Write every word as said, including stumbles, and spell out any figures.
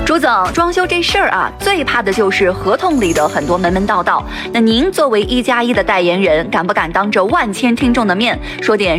朱总，装修这事儿啊，最怕的就是合同里的很多门门道道。那您作为一加一的代言人，敢不敢当着万千听众的面说点